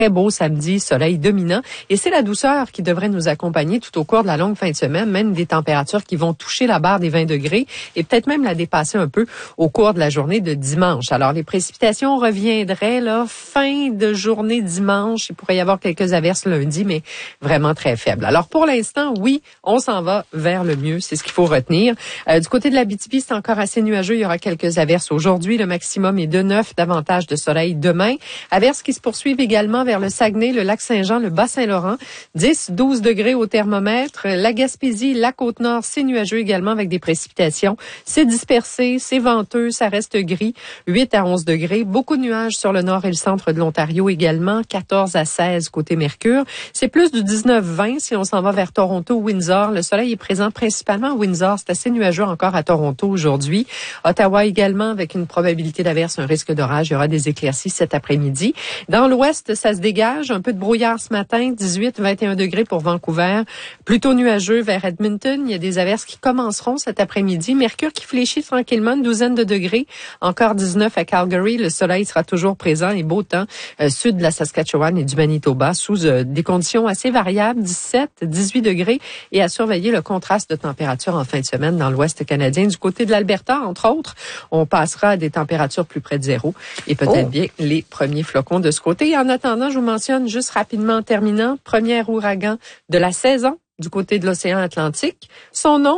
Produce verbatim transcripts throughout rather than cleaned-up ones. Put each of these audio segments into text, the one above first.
Très beau samedi, soleil dominant. Et c'est la douceur qui devrait nous accompagner tout au cours de la longue fin de semaine, même des températures qui vont toucher la barre des vingt degrés et peut-être même la dépasser un peu au cours de la journée de dimanche. Alors, les précipitations reviendraient là fin de journée dimanche. Il pourrait y avoir quelques averses lundi, mais vraiment très faibles. Alors, pour l'instant, oui, on s'en va vers le mieux. C'est ce qu'il faut retenir. Euh, du côté de l'Abitibi, c'est encore assez nuageux. Il y aura quelques averses aujourd'hui. Le maximum est de neuf, davantage de soleil demain. Averses qui se poursuivent également vers le Saguenay, le Lac-Saint-Jean, le Bas-Saint-Laurent. dix, douze degrés au thermomètre. La Gaspésie, la Côte-Nord, c'est nuageux également avec des précipitations. C'est dispersé, c'est venteux, ça reste gris. huit à onze degrés. Beaucoup de nuages sur le nord et le centre de l'Ontario également. quatorze à seize côté Mercure. C'est plus du dix-neuf vingt si on s'en va vers Toronto, Windsor. Le soleil est présent principalement à Windsor. C'est assez nuageux encore à Toronto aujourd'hui. Ottawa également avec une probabilité d'averse, un risque d'orage. Il y aura des éclaircies cet après-midi. Dans l'ouest, ça se dégage. Un peu de brouillard ce matin. dix-huit à vingt et un degrés pour Vancouver. Plutôt nuageux vers Edmonton. Il y a des averses qui commenceront cet après-midi. Mercure qui fléchit tranquillement, une douzaine de degrés. Encore dix-neuf à Calgary. Le soleil sera toujours présent et beau temps euh, sud de la Saskatchewan et du Manitoba sous euh, des conditions assez variables. dix-sept, dix-huit degrés. Et à surveiller le contraste de température en fin de semaine dans l'ouest canadien. Du côté de l'Alberta, entre autres, on passera à des températures plus près de zéro et peut-être oh. bien les premiers flocons de ce côté. Et en attendant, je vous mentionne juste rapidement en terminant, premier ouragan de la saison du côté de l'océan Atlantique. Son nom,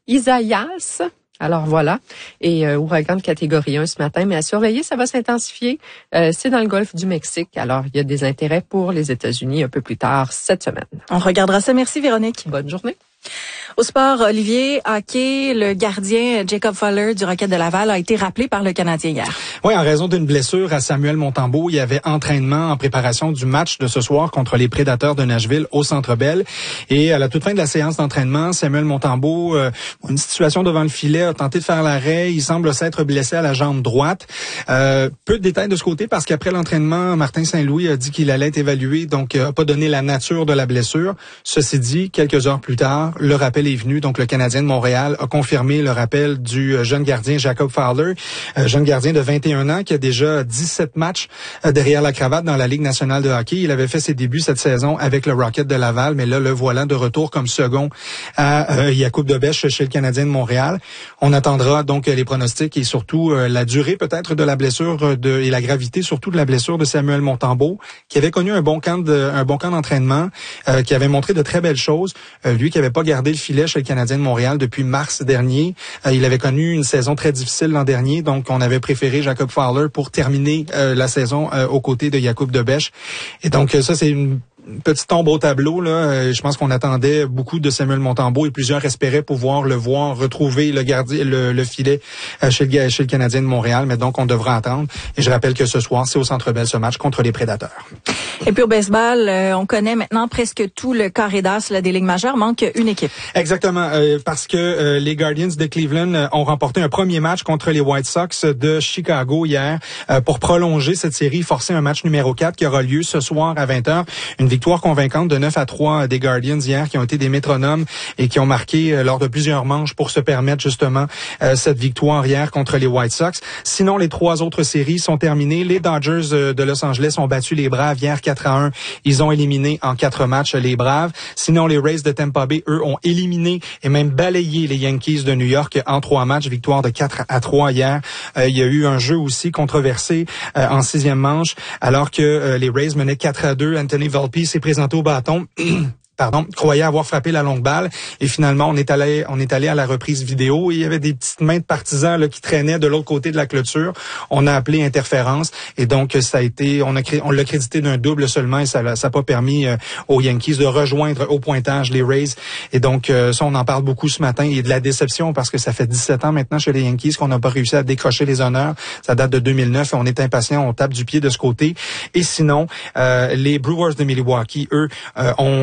Isaias. Alors voilà, et euh, ouragan de catégorie un ce matin, mais à surveiller, ça va s'intensifier. Euh, c'est dans le golfe du Mexique, alors il y a des intérêts pour les États-Unis un peu plus tard cette semaine. On regardera ça. Merci Véronique. Bonne journée. Au sport, Olivier, hockey, le gardien Jacob Fowler du Rocket de Laval a été rappelé par le Canadien hier. Oui, en raison d'une blessure à Samuel Montembeault, il y avait entraînement en préparation du match de ce soir contre les Prédateurs de Nashville au Centre Bell. Et à la toute fin de la séance d'entraînement, Samuel Montembeault, euh, une situation devant le filet, a tenté de faire l'arrêt. Il semble s'être blessé à la jambe droite. Euh, peu de détails de ce côté parce qu'après l'entraînement, Martin Saint-Louis a dit qu'il allait être évalué, donc n'a pas donné la nature de la blessure. Ceci dit, quelques heures plus tard, le rappel est venu. Donc, le Canadien de Montréal a confirmé le rappel du jeune gardien Jacob Fowler, euh, jeune gardien de vingt et un ans qui a déjà dix-sept matchs euh, derrière la cravate dans la Ligue nationale de hockey. Il avait fait ses débuts cette saison avec le Rocket de Laval, mais là, le voilà de retour comme second à euh, Jakub Dobeš chez le Canadien de Montréal. On attendra donc les pronostics et surtout euh, la durée peut-être de la blessure de, et la gravité surtout de la blessure de Samuel Montembeault, qui avait connu un bon camp de, un bon camp d'entraînement, euh, qui avait montré de très belles choses. Euh, lui qui avait pas gardé le filet chez le Canadien de Montréal depuis mars dernier. Euh, il avait connu une saison très difficile l'an dernier, donc on avait préféré Jacob Fowler pour terminer euh, la saison euh, aux côtés de Jakub Dobeš. Et donc euh, ça, c'est une petite tombe au tableau, là. Je pense qu'on attendait beaucoup de Samuel Montembeault et plusieurs espéraient pouvoir le voir retrouver le gardien, le, le filet chez le, chez le Canadien de Montréal, mais donc on devra attendre. Et je rappelle que ce soir, c'est au Centre Bell ce match contre les Prédateurs. Et puis au baseball, euh, on connaît maintenant presque tout le carré d'as là, des ligues majeures. Manque une équipe. Exactement, euh, parce que euh, les Guardians de Cleveland euh, ont remporté un premier match contre les White Sox de Chicago hier euh, pour prolonger cette série, forcer un match numéro quatre qui aura lieu ce soir à vingt heures. Une victoire convaincante de neuf à trois des Guardians hier qui ont été des métronomes et qui ont marqué euh, lors de plusieurs manches pour se permettre justement euh, cette victoire hier contre les White Sox. Sinon, les trois autres séries sont terminées. Les Dodgers euh, de Los Angeles ont battu les Braves hier quatre à un. Ils ont éliminé en quatre matchs les Braves. Sinon, les Rays de Tampa Bay, eux, ont éliminé et même balayé les Yankees de New York en trois matchs. Victoire de quatre à trois hier. Euh, il y a eu un jeu aussi controversé euh, en sixième manche alors que euh, les Rays menaient quatre à deux. Anthony Volpe s'est présenté au bâton. Pardon, croyait avoir frappé la longue balle et finalement on est allé on est allé à la reprise vidéo et il y avait des petites mains de partisans là qui traînaient de l'autre côté de la clôture. On a appelé interférence et donc ça a été on a on l'a crédité d'un double seulement et ça ça a pas permis euh, aux Yankees de rejoindre au pointage les Rays et donc euh, ça on en parle beaucoup ce matin et de la déception parce que ça fait dix-sept ans maintenant chez les Yankees qu'on n'a pas réussi à décrocher les honneurs. Ça date de deux mille neuf et on est impatient, on tape du pied de ce côté. Et sinon euh, les Brewers de Milwaukee eux euh, ont éliminé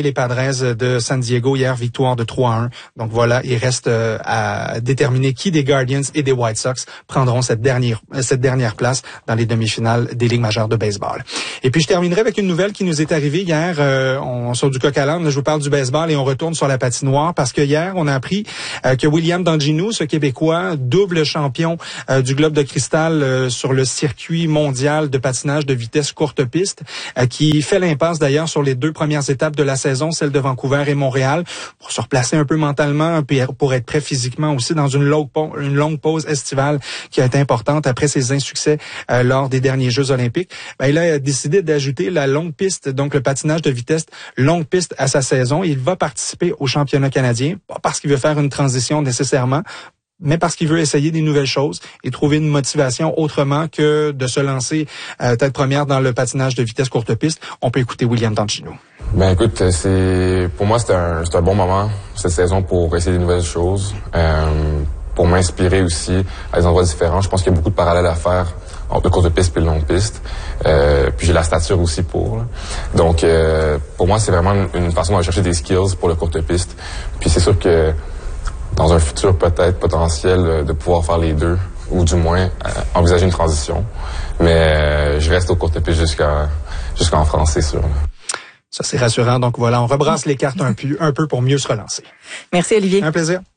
les Padres de San Diego hier, victoire de trois à un. Donc voilà, il reste euh, à déterminer qui des Guardians et des White Sox prendront cette dernière cette dernière place dans les demi-finales des Ligues majeures de baseball. Et puis je terminerai avec une nouvelle qui nous est arrivée hier. Euh, on sort du coq à l'âne, je vous parle du baseball et on retourne sur la patinoire parce que hier on a appris euh, que William Dangino, ce Québécois, double champion euh, du globe de cristal euh, sur le circuit mondial de patinage de vitesse courte piste, euh, qui fait l'impasse d'ailleurs sur les deux premières étapes de la saison, celle de Vancouver et Montréal, pour se replacer un peu mentalement, puis pour être prêt physiquement aussi dans une longue, une longue pause estivale qui a été importante après ses insuccès euh, lors des derniers Jeux olympiques. Ben, il a décidé d'ajouter la longue piste, donc le patinage de vitesse longue piste à sa saison. Il va participer au championnat canadien, pas parce qu'il veut faire une transition nécessairement, mais parce qu'il veut essayer des nouvelles choses et trouver une motivation autrement que de se lancer euh, tête première dans le patinage de vitesse courte piste. On peut écouter William Dangino. Ben écoute, c'est pour moi c'est un c'est un bon moment cette saison pour essayer des nouvelles choses, euh, pour m'inspirer aussi à des endroits différents. Je pense qu'il y a beaucoup de parallèles à faire entre le courte piste et le longue piste. Euh, puis j'ai la stature aussi pour. Là. Donc euh, pour moi c'est vraiment une, une façon de chercher des skills pour le courte piste. Puis c'est sûr que dans un futur peut-être potentiel de pouvoir faire les deux, ou du moins euh, envisager une transition. Mais euh, je reste au courte piste jusqu'à jusqu'en France, c'est sûr. Là. Ça, c'est rassurant. Donc voilà, on rebrasse les cartes un peu, un peu pour mieux se relancer. Merci, Olivier. Un plaisir.